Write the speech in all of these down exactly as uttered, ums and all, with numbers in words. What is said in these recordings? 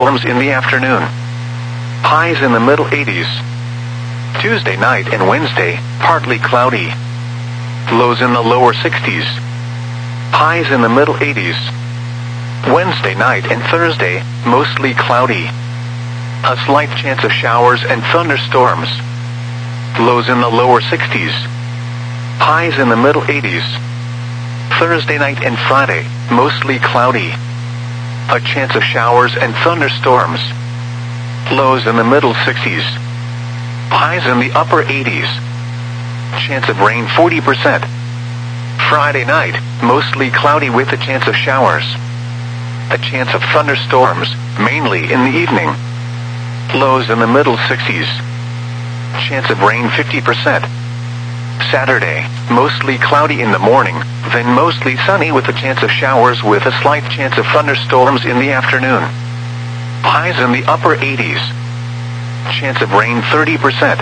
thunderstorms in the afternoon. Highs in the middle eighties. Tuesday night and Wednesday, partly cloudy. Lows in the lower sixties. Highs in the middle eighties. Wednesday night and Thursday, mostly cloudy. A slight chance of showers and thunderstorms. Lows in the lower sixties. Highs in the middle eighties. Thursday night and Friday, mostly cloudy. A chance of showers and thunderstorms. Lows in the middle sixties. Highs in the upper eighties. Chance of rain forty percent. Friday night, mostly cloudy with a chance of showers. A chance of thunderstorms, mainly in the evening. Lows in the middle sixties. Chance of rain fifty percent. Saturday, mostly cloudy in the morning, then mostly sunny with a chance of showers with a slight chance of thunderstorms in the afternoon. Highs in the upper eighties. Chance of rain thirty percent.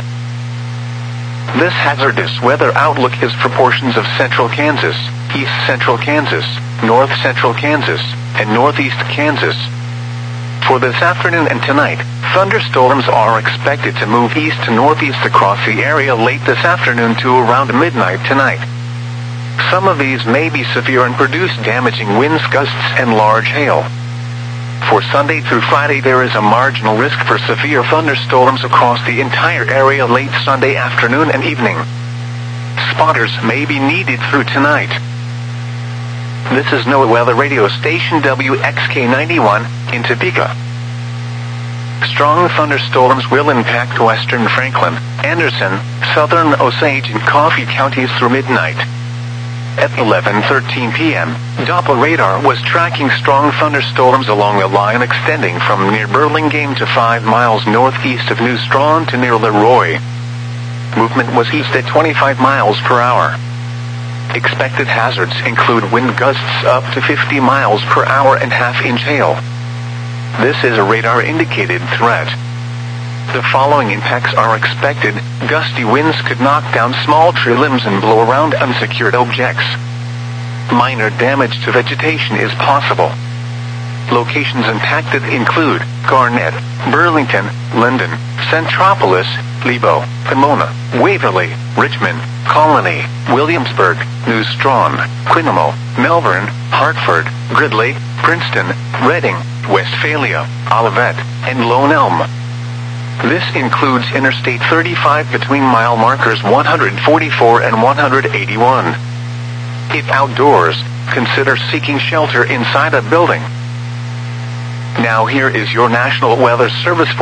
This hazardous weather outlook is for portions of central Kansas, east central Kansas, north central Kansas, and northeast Kansas. For this afternoon and tonight, thunderstorms are expected to move east to northeast across the area late this afternoon to around midnight tonight. Some of these may be severe and produce damaging winds, gusts, and large hail. For Sunday through Friday, there is a marginal risk for severe thunderstorms across the entire area late Sunday afternoon and evening. Spotters may be needed through tonight. This is NOAA Weather Radio Station W X K ninety-one in Topeka. Strong thunderstorms will impact western Franklin, Anderson, southern Osage, and Coffee counties through midnight. At eleven thirteen p.m., Doppler radar was tracking strong thunderstorms along a line extending from near Burlingame to five miles northeast of New Strawn to near Leroy. Movement was east at twenty-five miles per hour. Expected hazards include wind gusts up to fifty miles per hour and half-inch hail. This is a radar-indicated threat. The following impacts are expected. Gusty winds could knock down small tree limbs and blow around unsecured objects. Minor damage to vegetation is possible. Locations impacted include Garnett, Burlington, Linden, Centropolis, Lebo, Pomona, Waverly, Richmond, Colony, Williamsburg, New Strawn, Quinnamo, Melbourne, Hartford, Gridley, Princeton, Reading, Westphalia, Olivet, and Lone Elm. This includes Interstate thirty-five between mile markers one forty-four and one eighty-one. If outdoors, consider seeking shelter inside a building. Now here is your National Weather Service